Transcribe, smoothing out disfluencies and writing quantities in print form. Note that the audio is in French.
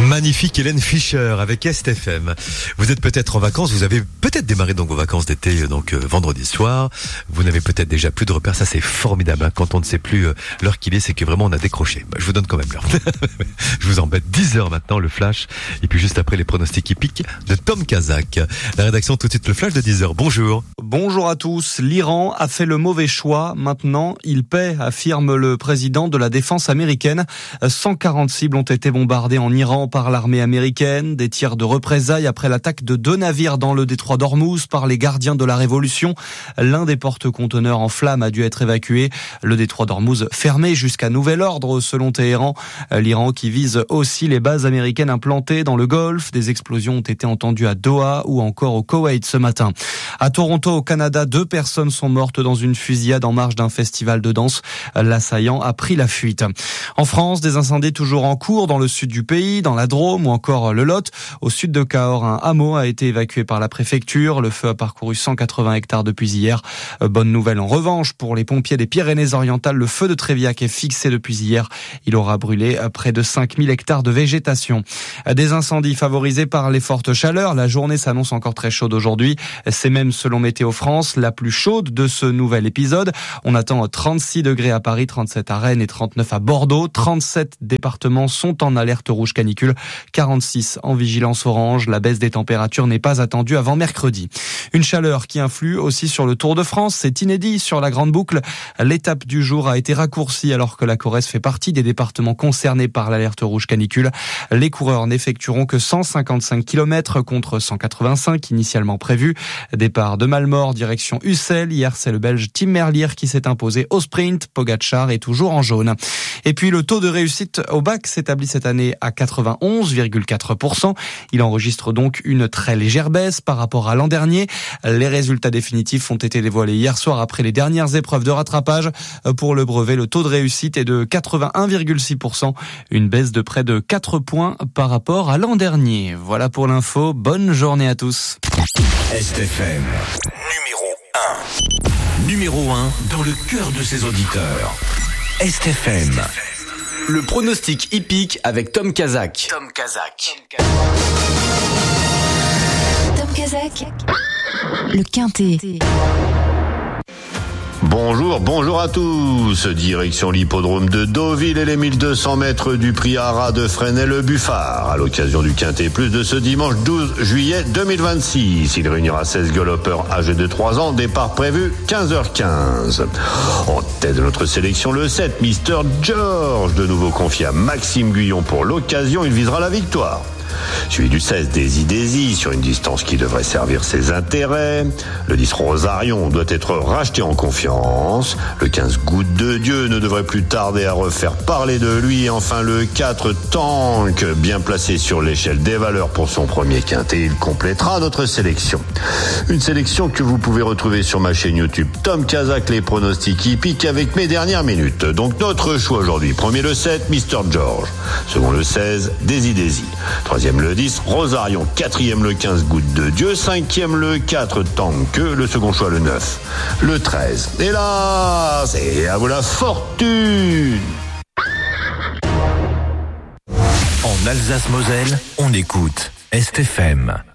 Magnifique Hélène Fischer avec STFM. Vous êtes peut-être en vacances, vous avez peut-être démarré donc vos vacances d'été vendredi soir. Vous n'avez peut-être déjà plus de repères, ça c'est formidable. Hein. Quand on ne sait plus l'heure qu'il est, c'est que vraiment on a décroché. Je vous donne quand même l'heure. Je vous embête. 10h maintenant le flash et puis juste après les pronostics hippiques de Tom Kazak. La rédaction tout de suite le flash de 10h. Bonjour. Bonjour à tous. L'Iran a fait le mauvais choix. Maintenant, il paie, affirme le président de la défense américaine. 140 cibles ont été bombardées en Iran par l'armée américaine. Des tirs de représailles après l'attaque de 2 navires dans le détroit d'Ormuz par les gardiens de la Révolution. L'un des porte-conteneurs en flammes a dû être évacué. Le détroit d'Ormuz fermé jusqu'à nouvel ordre selon Téhéran. L'Iran qui vise aussi les bases américaines implantées dans le Golfe. Des explosions ont été entendues à Doha ou encore au Koweït ce matin. À Toronto, au Canada, 2 personnes sont mortes dans une fusillade en marge d'un festival de danse. L'assaillant a pris la fuite. En France, des incendies toujours en cours dans le sud du pays, dans la Drôme ou encore le Lot. Au sud de Cahors, un hameau a été évacué par la préfecture. Le feu a parcouru 180 hectares depuis hier. Bonne nouvelle en revanche pour les pompiers des Pyrénées-Orientales. Le feu de Tréviac est fixé depuis hier. Il aura brûlé près de 5000 hectares de végétation. Des incendies favorisés par les fortes chaleurs. La journée s'annonce encore très chaude aujourd'hui. C'est même, selon Météo France, la plus chaude de ce nouvel épisode. On attend 36 degrés à Paris, 37 à Rennes et 39 à Bordeaux. 37 départements sont en alerte rouge canicule, 46 en vigilance orange. La baisse des températures n'est pas attendue avant mercredi. Une chaleur qui influe aussi sur le Tour de France. C'est inédit sur la Grande Boucle. L'étape du jour a été raccourcie alors que la Corrèze fait partie des départements concernés par l'alerte rouge canicule. Les coureurs n'effectueront que 155 km contre 185 initialement prévus. Départ de Malmort, direction Ussel. Hier, c'est le Belge Tim Merlier qui s'est imposé au sprint. Pogačar est toujours en jaune. Et puis, le taux de réussite au bac s'établit cette année à 91,4%. Il enregistre donc une très légère baisse par rapport à l'an dernier. Les résultats définitifs ont été dévoilés hier soir après les dernières épreuves de rattrapage. Pour le brevet, le taux de réussite est de 81,6%. Une baisse de près de 4 points par rapport à l'an dernier. Voilà pour l'info. Bonne journée à tous. STFM, numéro 1 dans le cœur de ses auditeurs. STFM. Le pronostic hippique avec Tom Kazak. Tom Kazak, le quintet. Bonjour à tous. Direction l'hippodrome de Deauville et les 1200 mètres du prix Haras de Fresnay-le-Buffard. À l'occasion du Quintet Plus de ce dimanche 12 juillet 2026. Il réunira 16 galopeurs âgés de 3 ans. Départ prévu 15h15. En tête de notre sélection, le 7, Mr. George. De nouveau confié à Maxime Guyon pour l'occasion. Il visera la victoire. Suivi du 16, Daisy, sur une distance qui devrait servir ses intérêts. Le 10, Rosarion, doit être racheté en confiance. Le 15, Goutte de Dieu, ne devrait plus tarder à refaire parler de lui. Et enfin, le 4, Tank, bien placé sur l'échelle des valeurs pour son premier quintet. Il complétera notre sélection. Une sélection que vous pouvez retrouver sur ma chaîne YouTube Tom Kazak, les pronostics hippiques avec mes dernières minutes. Donc notre choix aujourd'hui. Premier le 7, Mr. George. Second le 16, Daisy. Troisième le 10, Rosarion. Quatrième le 15, Goutte de Dieu. Cinquième le 4, Tank. Le second choix le 9. Le 13. Et là, c'est à vous la fortune. En Alsace-Moselle, on écoute STFM.